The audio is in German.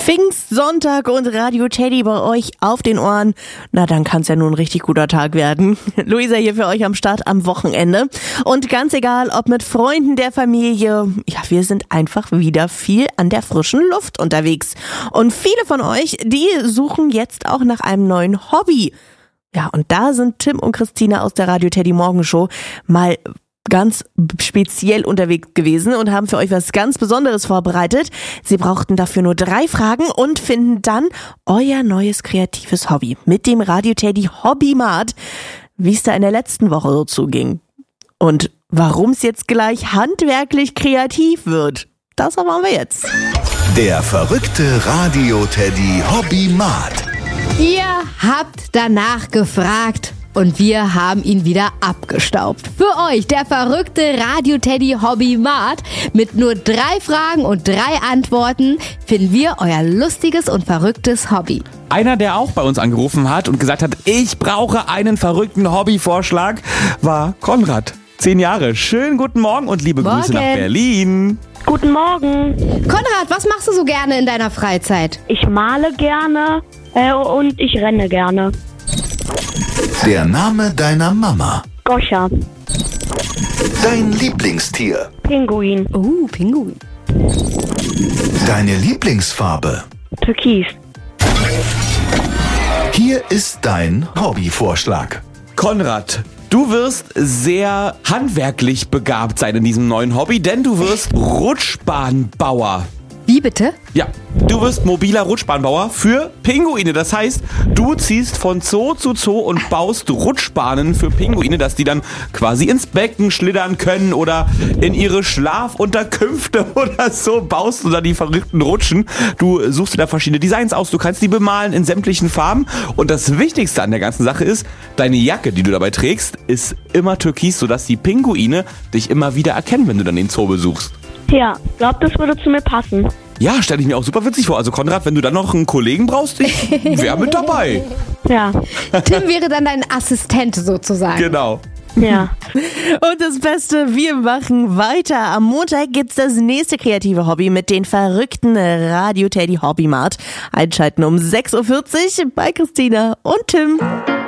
Pfingstsonntag und Radio Teddy bei euch auf den Ohren. Na, dann kann es ja nur ein richtig guter Tag werden. Luisa hier für euch am Start am Wochenende. Und ganz egal, ob mit Freunden der Familie, ja, wir sind einfach wieder viel an der frischen Luft unterwegs. Und viele von euch, die suchen jetzt auch nach einem neuen Hobby. Ja, und da sind Tim und Christina aus der Radio Teddy Morgenshow mal ganz speziell unterwegs gewesen und haben für euch was ganz Besonderes vorbereitet. Sie brauchten dafür nur 3 Fragen und finden dann euer neues kreatives Hobby mit dem Radio Teddy Hobbymart, wie es da in der letzten Woche so zuging. Und warum es jetzt gleich handwerklich kreativ wird, das erfahren wir jetzt. Der verrückte Radio Teddy Hobbymart. Ihr habt danach gefragt. Und wir haben ihn wieder abgestaubt. Für euch der verrückte Radio Teddy Hobbymart. Mit nur 3 Fragen und 3 Antworten finden wir euer lustiges und verrücktes Hobby. Einer, der auch bei uns angerufen hat und gesagt hat, ich brauche einen verrückten Hobbyvorschlag, war Konrad. 10 Jahre. Schönen guten Morgen und liebe Grüße nach Berlin. Guten Morgen. Konrad, was machst du so gerne in deiner Freizeit? Ich male gerne und ich renne gerne. Der Name deiner Mama. Goscha. Dein Lieblingstier. Pinguin. Pinguin. Deine Lieblingsfarbe. Türkis. Hier ist dein Hobbyvorschlag. Konrad, du wirst sehr handwerklich begabt sein in diesem neuen Hobby, denn du wirst Rutschbahnbauer. Wie bitte? Ja, du wirst mobiler Rutschbahnbauer für Pinguine. Das heißt, du ziehst von Zoo zu Zoo und baust Rutschbahnen für Pinguine, dass die dann quasi ins Becken schlittern können oder in ihre Schlafunterkünfte oder so baust du da die verrückten Rutschen. Du suchst dir da verschiedene Designs aus, du kannst die bemalen in sämtlichen Farben. Und das Wichtigste an der ganzen Sache ist, deine Jacke, die du dabei trägst, ist immer türkis, sodass die Pinguine dich immer wieder erkennen, wenn du dann den Zoo besuchst. Ja, ich glaube, das würde zu mir passen. Ja, stelle ich mir auch super witzig vor. Also Konrad, wenn du dann noch einen Kollegen brauchst, ich wäre mit dabei. Ja. Tim wäre dann dein Assistent sozusagen. Genau. Ja. Und das Beste, wir machen weiter. Am Montag gibt's das nächste kreative Hobby mit den verrückten Radio Teddy Hobbymart. Einschalten um 6.40 Uhr bei Christina und Tim.